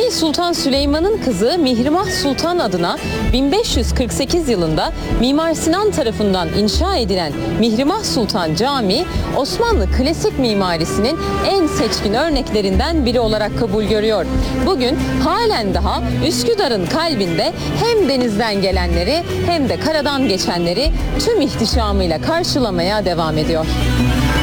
Kanuni Sultan Süleyman'ın kızı Mihrimah Sultan adına 1548 yılında Mimar Sinan tarafından inşa edilen Mihrimah Sultan Camii, Osmanlı klasik mimarisinin en seçkin örneklerinden biri olarak kabul görüyor. Bugün halen daha Üsküdar'ın kalbinde hem denizden gelenleri hem de karadan geçenleri tüm ihtişamıyla karşılamaya devam ediyor.